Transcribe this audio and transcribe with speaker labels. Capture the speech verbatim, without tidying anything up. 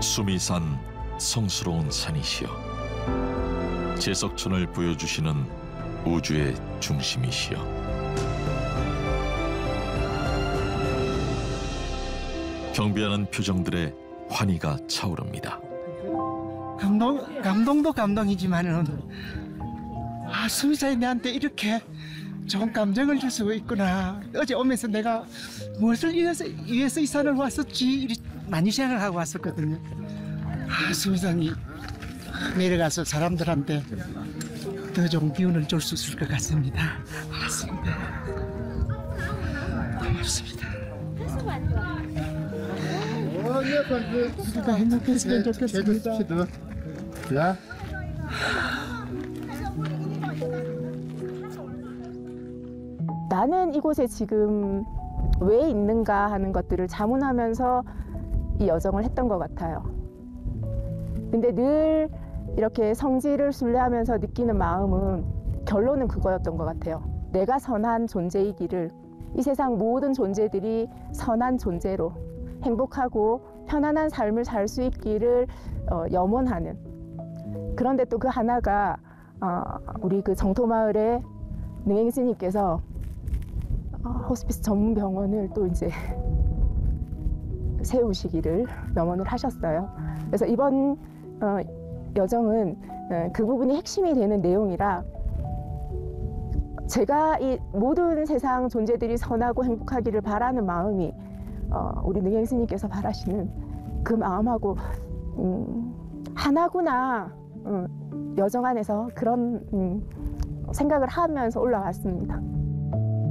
Speaker 1: 숨이 산 성스러운 산이시여, 제석천을 보여주시는 우주의 중심이시여, 경배하는 표정들의 환희가 차오릅니다.
Speaker 2: 감동, 감동도 감동이지만은 아, 수미사에 내한테 이렇게 좋은 감정을 줄 수 있구나. 어제 오면서 내가 무엇을 위해서, 위해서 이 산을 왔었지 많이 생각하고 왔었거든요. 아, 수미산이 내려가서 사람들한테 더 좋은 기운을 줄 수 있을 것 같습니다. 고맙습니다. 고맙습니다. 우리가 행복했으면 좋겠습니다.
Speaker 3: 야.
Speaker 4: 나는 이곳에 지금 왜 있는가 하는 것들을 자문하면서 이 여정을 했던 것 같아요. 근데 늘 이렇게 성지를 순례하면서 느끼는 마음은 결론은 그거였던 것 같아요. 내가 선한 존재이기를, 이 세상 모든 존재들이 선한 존재로 행복하고 편안한 삶을 살 수 있기를 어, 염원하는. 그런데 또 그 하나가 어, 우리 그 정토마을의 능행스님께서 어, 호스피스 전문 병원을 또 이제 세우시기를 염원을 하셨어요. 그래서 이번 어, 여정은 어, 그 부분이 핵심이 되는 내용이라, 제가 이 모든 세상 존재들이 선하고 행복하기를 바라는 마음이 어, 우리 능행스님께서 바라시는 그 마음하고 음, 하나구나, 음, 여정 안에서 그런 음, 생각을 하면서 올라왔습니다.